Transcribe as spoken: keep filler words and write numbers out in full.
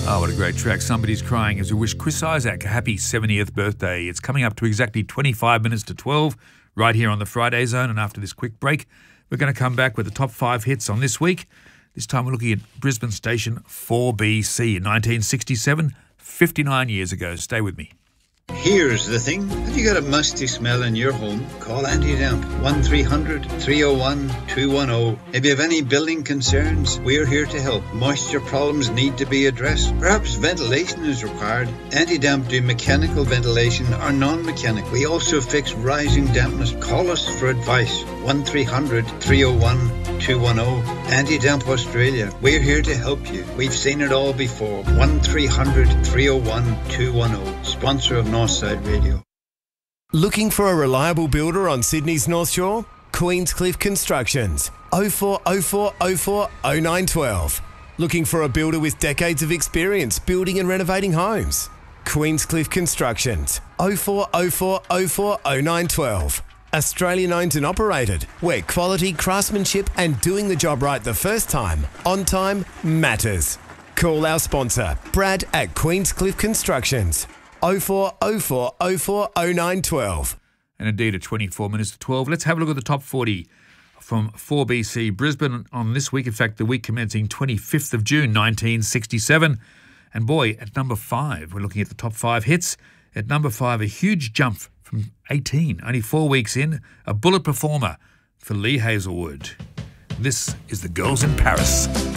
Oh, what a great track. Somebody's Crying as we wish Chris Isaak a happy seventieth birthday. It's coming up to exactly twenty-five minutes to twelve right here on the Friday Zone. And after this quick break, we're going to come back with the top five hits on this week. This time we're looking at Brisbane station four B C in nineteen sixty-seven, fifty-nine years ago. Stay with me. Here's the thing. Have you got a musty smell in your home? Call Anti-Damp. one three hundred, three oh one, two one oh. If you have any building concerns, we're here to help. Moisture problems need to be addressed. Perhaps ventilation is required. Anti-Damp do mechanical ventilation or non-mechanical. We also fix rising dampness. Call us for advice. one three hundred, three oh one, two one oh. Anti-Damp Australia. We're here to help you. We've seen it all before. one three hundred, three oh one, two one oh. Sponsor of Northside Radio. Looking for a reliable builder on Sydney's North Shore? Queenscliff Constructions. oh four oh four oh four oh nine one two. Looking for a builder with decades of experience building and renovating homes? Queenscliff Constructions. oh four oh four oh four oh nine one two. Australian owned and operated, where quality, craftsmanship and doing the job right the first time, on time, matters. Call our sponsor, Brad at Queenscliff Constructions. oh four oh four oh four oh nine one two. And indeed at twenty-four minutes to twelve, let's have a look at the top forty from four B C Brisbane on this week. In fact, the week commencing twenty-fifth of June, nineteen sixty-seven. And boy, at number five, we're looking at the top five hits. At number five, a huge jump from eighteen, only four weeks in, a bullet performer for Lee Hazelwood. This is The Girls in Paris.